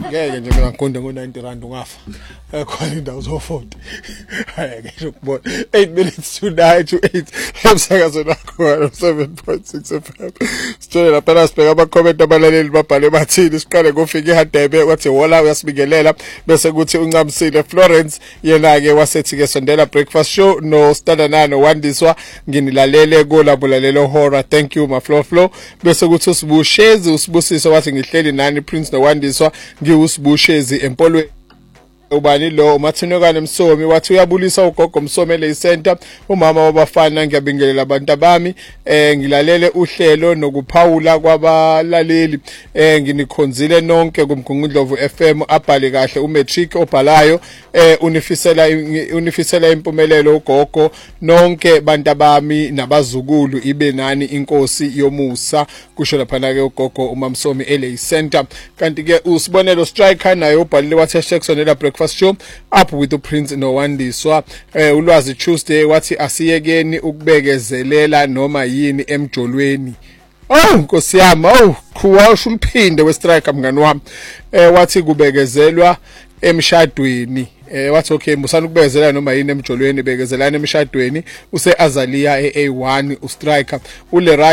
ngeke nje mina ngiqonde ngo-90 ungafa khona indawo zo-40 hayi ke ukubona 8 minutes to 9 to 8 emsakazo nakho 7.6 FM sithola lapha nasibheka ama-comment abalaleli babhale bathini siqale ngofika iHadebe wathi wola uyasibingelela bese kuthi uncamisile Florence yena-ke wasethi-ke sondela breakfast show no Standanano Wandiswa nginilalele kolabulalelo hora thank you my Flo bese kuthi usibushezi usibusiso wathi ngihleli nani Prince noWandiswa ngiwusibushezi empolweni ubani lo umathinokane Msomi wathi uyabulisa ugogo Msomele center umama wabafana ngiyabingelela abantu abami ngilalele uhlelo nokuphawula kwabalaleli nginikhonzile nonke kumgungundlovu FM abhale kahle umatric obhalayo unifisela impumelelo ugogo nonke bantu abami nabazukulu ibe nani inkosi yomusa kusho lapha ke ugogo uMamsomi LA center kanti ke usibonelo striker naye ubhalile wathi #sonela breakfast show up with the Prince noWandiswa ulwazi Tuesday wathi asiyekeni ukubekezelela noma yini emjolweni Nkosi yami khuwa ushuluphinde westriker mngani wami wathi kubekezelwa emshadweni wathi okay musana ukubekezela noma yini emjolweni bekezelana emshadweni use Azaliya A1 ustriker ule